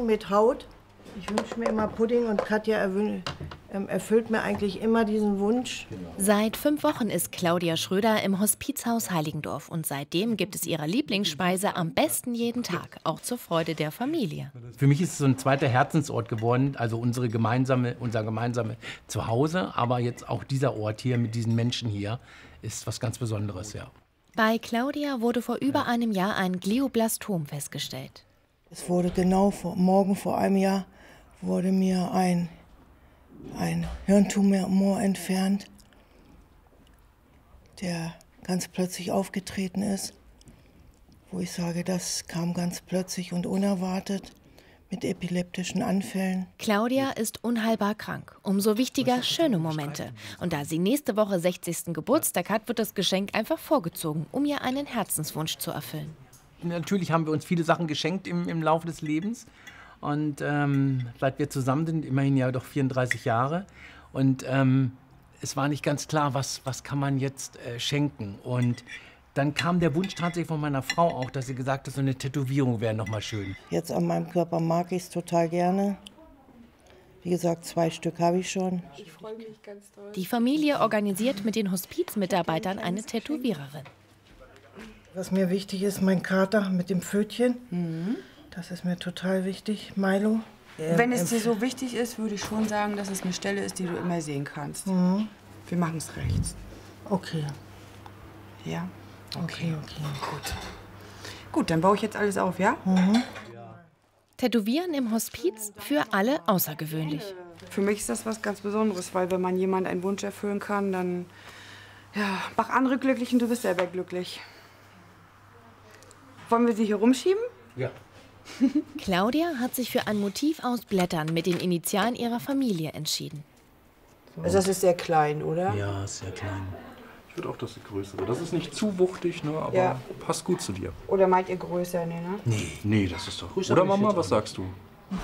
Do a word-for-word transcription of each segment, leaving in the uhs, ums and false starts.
Pudding mit Haut. Ich wünsche mir immer Pudding und Katja erwün- ähm, erfüllt mir eigentlich immer diesen Wunsch. Seit fünf Wochen ist Claudia Schröder im Hospizhaus Heiligendorf. Und seitdem gibt es ihre Lieblingsspeise am besten jeden Tag, auch zur Freude der Familie. Für mich ist es so ein zweiter Herzensort geworden, also unsere gemeinsame, unser gemeinsames Zuhause. Aber jetzt auch dieser Ort hier mit diesen Menschen hier ist was ganz Besonderes, ja. Bei Claudia wurde vor über einem Jahr ein Glioblastom festgestellt. Es wurde genau vor, morgen vor einem Jahr wurde mir ein, ein Hirntumor entfernt, der ganz plötzlich aufgetreten ist. Wo ich sage, das kam ganz plötzlich und unerwartet mit epileptischen Anfällen. Claudia ist unheilbar krank. Umso wichtiger schöne Momente. Und da sie nächste Woche sechzigsten Geburtstag hat, wird das Geschenk einfach vorgezogen, um ihr einen Herzenswunsch zu erfüllen. Natürlich haben wir uns viele Sachen geschenkt im, im Laufe des Lebens. Und ähm, seit wir zusammen sind, immerhin ja doch vierunddreißig Jahre. Und ähm, es war nicht ganz klar, was, was kann man jetzt äh, schenken. Und dann kam der Wunsch tatsächlich von meiner Frau auch, dass sie gesagt hat, so eine Tätowierung wäre noch mal schön. Jetzt an meinem Körper mag ich es total gerne. Wie gesagt, zwei Stück habe ich schon. Ich freue mich ganz doll. Die Familie organisiert mit den Hospizmitarbeitern eine Tätowiererin. Was mir wichtig ist, mein Kater mit dem Pfötchen. Mhm. Das ist mir total wichtig, Milo. Wenn es dir so wichtig ist, würde ich schon sagen, dass es eine Stelle ist, die du immer sehen kannst. Mhm. Wir machen es rechts. Okay. Ja? Okay, okay. Gut. Gut, dann baue ich jetzt alles auf, ja? Mhm. Tätowieren im Hospiz für alle außergewöhnlich. Für mich ist das was ganz Besonderes, weil wenn man jemand einen Wunsch erfüllen kann, dann ja, mach andere glücklich und du bist selber glücklich. Wollen wir sie hier rumschieben? Ja. Claudia hat sich für ein Motiv aus Blättern mit den Initialen ihrer Familie entschieden. Also das ist sehr klein, oder? Ja, ist sehr klein. Ich würde auch das größere. Das ist nicht zu wuchtig, ne, aber Ja. passt gut zu dir. Oder meint ihr größer, ne? ne? Nee. Nee, das ist doch. Größer Oder will ich Mama, jetzt was auch sagst du?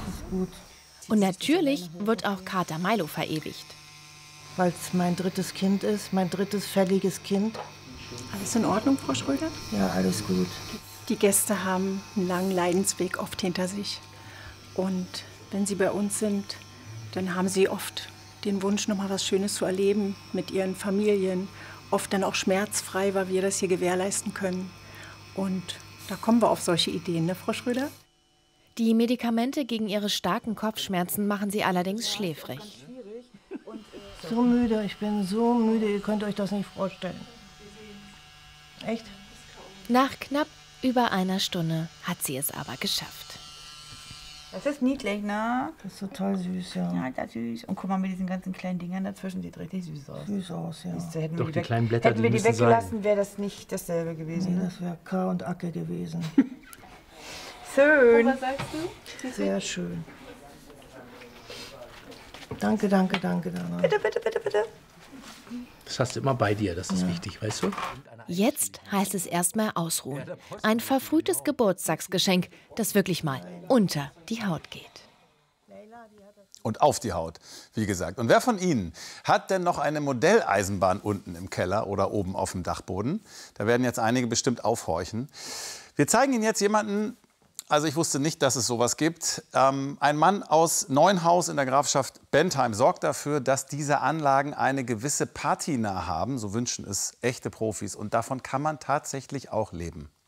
Und natürlich wird auch Kater Milo verewigt. Weil es mein drittes Kind ist, mein drittes fälliges Kind. Alles in Ordnung, Frau Schröder? Ja, alles gut. Die Gäste haben einen langen Leidensweg oft hinter sich. Und wenn sie bei uns sind, dann haben sie oft den Wunsch, noch mal was Schönes zu erleben mit ihren Familien. Oft dann auch schmerzfrei, weil wir das hier gewährleisten können. Und da kommen wir auf solche Ideen, ne, Frau Schröder? Die Medikamente gegen ihre starken Kopfschmerzen machen sie allerdings schläfrig. So müde, ich bin so müde, ihr könnt euch das nicht vorstellen. Echt? Nach knapp über einer Stunde hat sie es aber geschafft. Das ist niedlich, ne? Das ist total süß, ja. Ja, das ist süß. Und guck mal, mit diesen ganzen kleinen Dingern dazwischen, sieht richtig süß aus. Süß aus, ja. Siehst du, hätten Doch, wir die weg- kleinen Blätter, Hätten die wir die müssen weggelassen, wäre das nicht dasselbe gewesen. Nee, Ne? das wäre K und Acke gewesen. Schön. Was sagst du? Sehr schön. Danke, danke, danke, Dana. Bitte, bitte, bitte, bitte. Das hast du immer bei dir, das ist wichtig, weißt du? Jetzt heißt es erstmal ausruhen. Ein verfrühtes Geburtstagsgeschenk, das wirklich mal unter die Haut geht. Und auf die Haut, wie gesagt. Und wer von Ihnen hat denn noch eine Modelleisenbahn unten im Keller oder oben auf dem Dachboden? Da werden jetzt einige bestimmt aufhorchen. Wir zeigen Ihnen jetzt jemanden, also ich wusste nicht, dass es sowas gibt. Ähm, ein Mann aus Neuenhaus in der Grafschaft Bentheim sorgt dafür, dass diese Anlagen eine gewisse Patina haben. So wünschen es echte Profis. Und davon kann man tatsächlich auch leben.